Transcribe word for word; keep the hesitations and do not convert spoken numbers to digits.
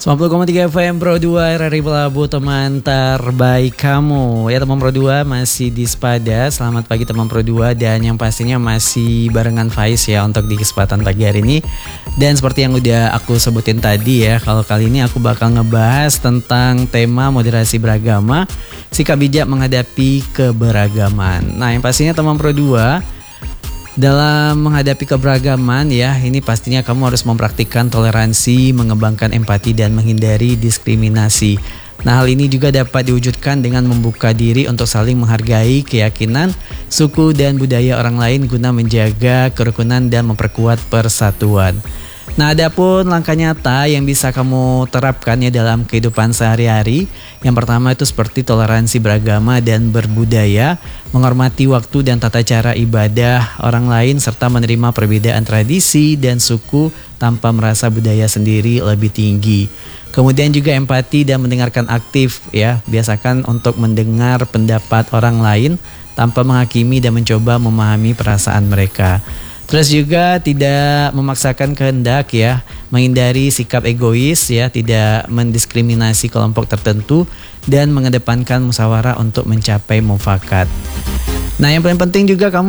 sembilan puluh koma tiga F M Pro dua R R I Pelabuh, teman terbaik kamu. Ya teman Pro dua masih di Sepada. Selamat pagi teman Pro dua. Dan yang pastinya masih barengan Faiz ya untuk di kesempatan pagi hari ini. Dan seperti yang udah aku sebutin tadi ya, kalau kali ini aku bakal ngebahas tentang tema moderasi beragama, sikap bijak menghadapi keberagaman. Nah yang pastinya teman Pro dua, dalam menghadapi keberagaman ya, ini pastinya kamu harus mempraktikkan toleransi, mengembangkan empati dan menghindari diskriminasi. Nah hal ini juga dapat diwujudkan dengan membuka diri untuk saling menghargai keyakinan, suku dan budaya orang lain guna menjaga kerukunan dan memperkuat persatuan. Nah adapun langkah nyata yang bisa kamu terapkan ya dalam kehidupan sehari-hari. Yang pertama itu seperti toleransi beragama dan berbudaya, menghormati waktu dan tata cara ibadah orang lain, serta menerima perbedaan tradisi dan suku tanpa merasa budaya sendiri lebih tinggi. Kemudian juga empati dan mendengarkan aktif ya, biasakan untuk mendengar pendapat orang lain tanpa menghakimi dan mencoba memahami perasaan mereka. Terus juga tidak memaksakan kehendak ya, menghindari sikap egois ya, tidak mendiskriminasi kelompok tertentu dan mengedepankan musyawarah untuk mencapai mufakat. Nah yang paling penting juga kamu